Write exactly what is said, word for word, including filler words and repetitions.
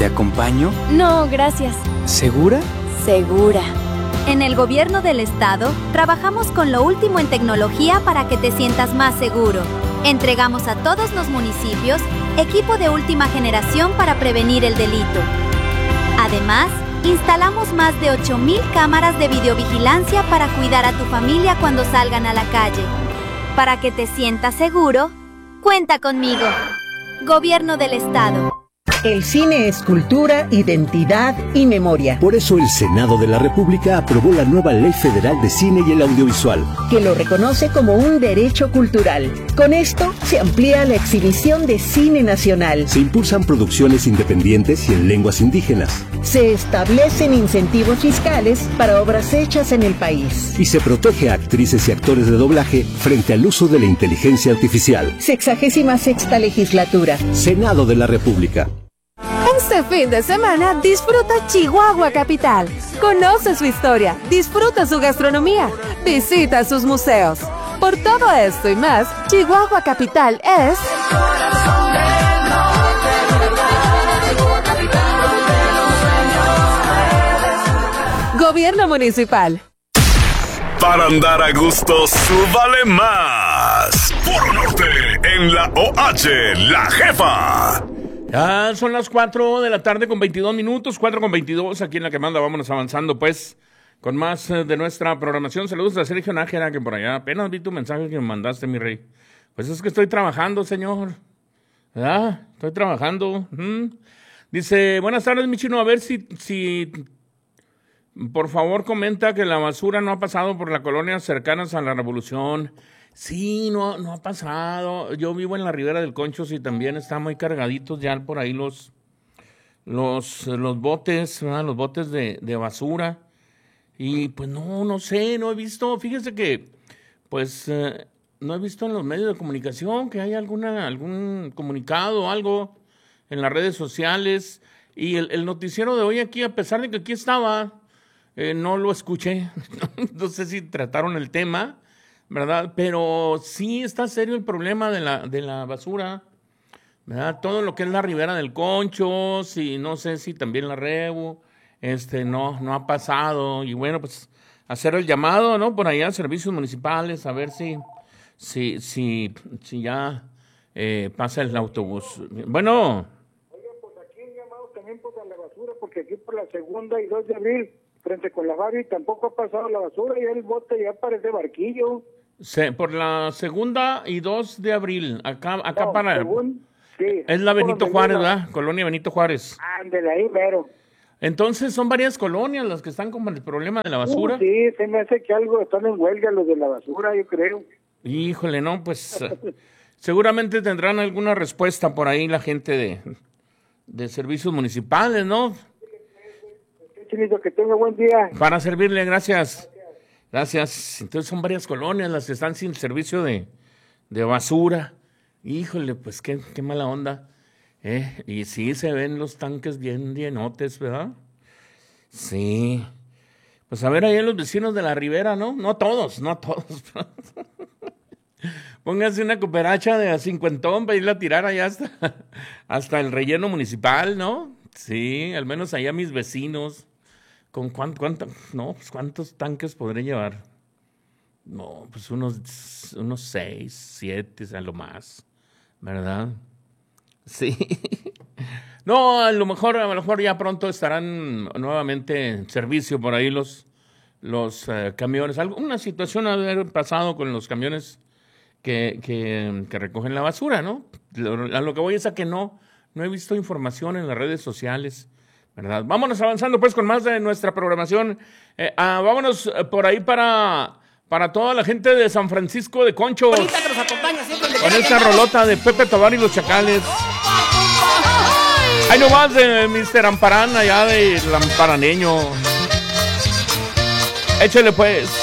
¿Te acompaño? No, gracias. ¿Segura? Segura. En el gobierno del estado, trabajamos con lo último en tecnología para que te sientas más seguro. Entregamos a todos los municipios equipo de última generación para prevenir el delito. Además, instalamos más de ocho mil cámaras de videovigilancia para cuidar a tu familia cuando salgan a la calle. Para que te sientas seguro, cuenta conmigo. Gobierno del Estado. El cine es cultura, identidad y memoria. Por eso el Senado de la República aprobó la nueva Ley Federal de Cine y el Audiovisual, que lo reconoce como un derecho cultural. Con esto se amplía la exhibición de cine nacional. Se impulsan producciones independientes y en lenguas indígenas. Se establecen incentivos fiscales para obras hechas en el país. Y se protege a actrices y actores de doblaje frente al uso de la inteligencia artificial. Sexagésima sexta legislatura. Senado de la República. Este fin de semana disfruta Chihuahua Capital. Conoce su historia, disfruta su gastronomía, visita sus museos. Por todo esto y más, Chihuahua Capital es... Gobierno Municipal. Para andar a gusto, súbale más. Por Norte, en la O H, La Jefa. Ya son las cuatro de la tarde con veintidós minutos, cuatro con veintidós aquí en La que manda. Vámonos avanzando pues con más eh, de nuestra programación. Saludos a Sergio Nájera, que por allá apenas vi tu mensaje que me mandaste, mi rey. Pues es que estoy trabajando, señor. ¿Verdad? Estoy trabajando. ¿Mm? Dice, buenas tardes, mi chino, a ver si, si por favor comenta que la basura no ha pasado por la colonia cercanas a la Revolución. Sí, no, no ha pasado. Yo vivo en la Ribera del Conchos y también están muy cargaditos ya por ahí los los, los botes, ¿verdad? Los botes de, de basura. Y pues no, no sé, no he visto. Fíjese que, pues, eh, no he visto en los medios de comunicación que hay alguna algún comunicado o algo en las redes sociales. Y el, el noticiero de hoy aquí, a pesar de que aquí estaba, eh, no lo escuché. No sé si trataron el tema, ¿verdad? Pero sí está serio el problema de la, de la basura, ¿verdad? Todo lo que es la Ribera del Conchos y no sé si también la Rebu, este, no, no ha pasado. Y bueno, pues hacer el llamado, ¿no? Por allá, servicios municipales, a ver si, si, si, si ya eh, pasa el autobús. Bueno. Oiga, pues aquí han llamado también por la basura, porque aquí por la segunda y dos de abril, frente con la Babi, tampoco ha pasado la basura y el bote ya parece barquillo. Se, por la segunda y dos de abril, acá, acá no, para... Según, sí, es la Benito Juárez, ¿verdad? Colonia Benito Juárez. Ándale ahí, mero. Entonces son varias colonias las que están con el problema de la basura. Uh, sí, se me hace que algo están en huelga los de la basura, yo creo. Híjole, no, pues seguramente tendrán alguna respuesta por ahí la gente de, de servicios municipales, ¿no? Chinito, que tenga buen día. Para servirle, gracias. Gracias. Entonces son varias colonias las que están sin servicio de, de basura. Híjole, pues qué, qué mala onda. ¿Eh? Y sí se ven los tanques bien llenotes, ¿verdad? Sí. Pues a ver ahí los vecinos de la Ribera, ¿no? No todos, no todos. Pónganse una cooperacha de a cincuentón para irla a tirar allá hasta, hasta el relleno municipal, ¿no? Sí, al menos allá mis vecinos. ¿Con cuánto, cuánto? No, pues ¿cuántos tanques podré llevar? No, pues unos, unos seis, siete, a lo más, ¿verdad? Sí. No, a lo mejor, a lo mejor ya pronto estarán nuevamente en servicio por ahí los, los uh, camiones. Alguna situación ha de haber pasado con los camiones que, que, que recogen la basura, ¿no? A lo que voy es a que no, no he visto información en las redes sociales, ¿verdad? Vámonos avanzando pues con más de nuestra programación. Eh, ah, vámonos por ahí para, para toda la gente de San Francisco de Conchos. Que nos acompaña siempre con esta rolota de Pepe Tobar y los Chacales. Ahí nomás de mister Amparán, allá del Amparaneño. Échale pues.